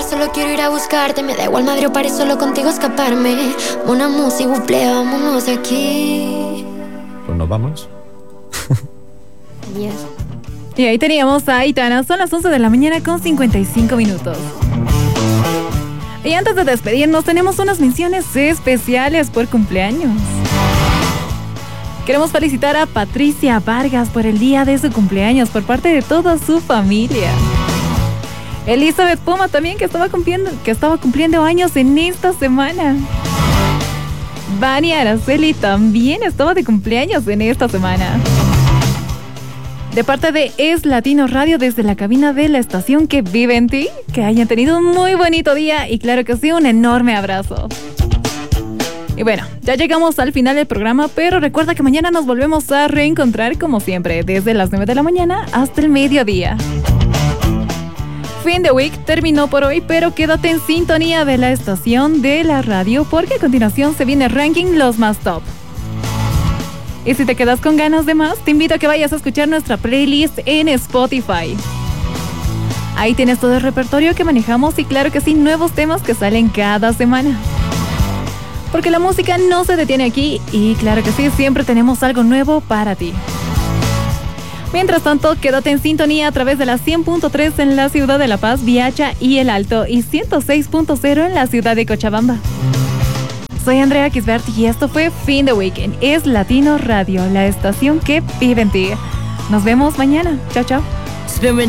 solo quiero ir a buscarte. Me da igual madre o paré, solo contigo escaparme. Una música, buple, vámonos de aquí. Pues nos vamos. Yes. Y ahí teníamos a Aitana, son las 11 de la mañana con 55 minutos. Y antes de despedirnos, tenemos unas menciones especiales por cumpleaños. Queremos felicitar a Patricia Vargas por el día de su cumpleaños, por parte de toda su familia. Elizabeth Poma también, que estaba cumpliendo años en esta semana. Vani Araceli también estaba de cumpleaños en esta semana. De parte de Es Latino Radio, desde la cabina de la estación que vive en ti, que hayan tenido un muy bonito día y claro que sí, un enorme abrazo. Y bueno, ya llegamos al final del programa, pero recuerda que mañana nos volvemos a reencontrar como siempre, desde las 9 de la mañana hasta el mediodía. Fin de week terminó por hoy, pero quédate en sintonía de la estación de la radio porque a continuación se viene ranking los más top. Y si te quedas con ganas de más, te invito a que vayas a escuchar nuestra playlist en Spotify. Ahí tienes todo el repertorio que manejamos y claro que sí, nuevos temas que salen cada semana. Porque la música no se detiene aquí y claro que sí, siempre tenemos algo nuevo para ti. Mientras tanto, quédate en sintonía a través de la 100.3 en la ciudad de La Paz, Viacha y El Alto y 106.0 en la ciudad de Cochabamba. Soy Andrea Kisbert y esto fue Fin de Weekend. Es Latino Radio, la estación que vive en ti. Nos vemos mañana. Chao, chao.